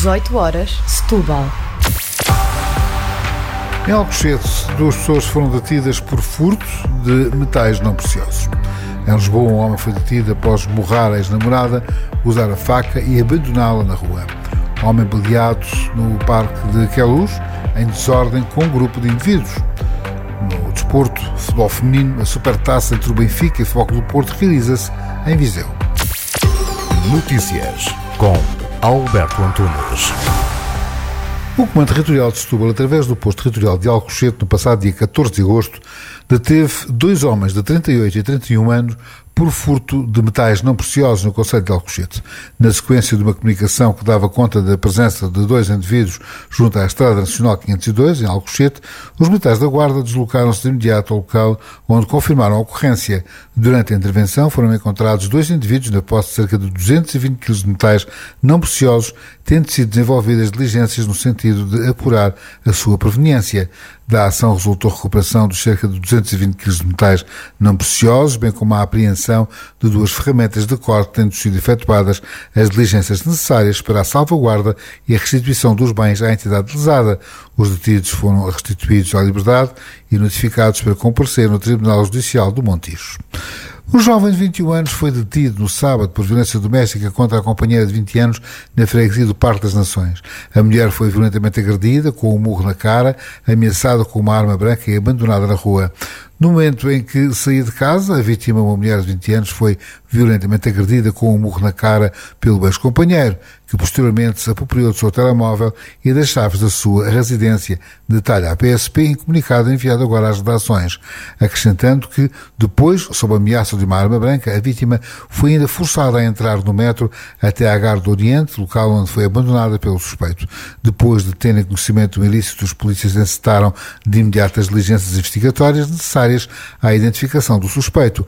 18 horas, Setúbal. Em Alcochete, 2 pessoas foram detidas por furto de metais não preciosos. Em Lisboa, um homem foi detido após borrar a ex-namorada, usar a faca e abandoná-la na rua. Homem baleado no parque de Queluz, em desordem com um grupo de indivíduos. No desporto, futebol feminino, a supertaça entre o Benfica e o Futebol Clube do Porto realiza-se em Viseu. Notícias com Alberto Antunes. O Comando Territorial de Setúbal, através do Posto Territorial de Alcochete, no passado dia 14 de agosto, deteve 2 homens de 38 e 31 anos por furto de metais não preciosos no concelho de Alcochete. Na sequência de uma comunicação que dava conta da presença de 2 indivíduos junto à Estrada Nacional 502, em Alcochete, os militares da Guarda deslocaram-se de imediato ao local onde confirmaram a ocorrência. Durante a intervenção foram encontrados 2 indivíduos na posse de cerca de 220 kg de metais não preciosos, tendo sido desenvolvidas diligências no sentido de apurar a sua proveniência. Da ação resultou a recuperação de cerca de 220 kg de metais não preciosos, bem como a apreensão de 2 ferramentas de corte, tendo sido efetuadas as diligências necessárias para a salvaguarda e a restituição dos bens à entidade lesada. Os detidos foram restituídos à liberdade e notificados para comparecer no Tribunal Judicial do Montijo. O jovem de 21 anos foi detido no sábado por violência doméstica contra a companheira de 20 anos na freguesia do Parque das Nações. A mulher foi violentamente agredida, com um murro na cara, ameaçada com uma arma branca e abandonada na rua. No momento em que saía de casa, a vítima, uma mulher de 20 anos, foi violentamente agredida com um murro na cara pelo ex-companheiro, que posteriormente se apropriou do seu telemóvel e das chaves da sua residência, detalha a PSP em comunicado enviado agora às redações, acrescentando que, depois, sob a ameaça de uma arma branca, a vítima foi ainda forçada a entrar no metro até à Gare do Oriente, local onde foi abandonada pelo suspeito. Depois de terem conhecimento do ilícito, os polícias encetaram de imediato as diligências investigatórias necessárias à identificação do suspeito.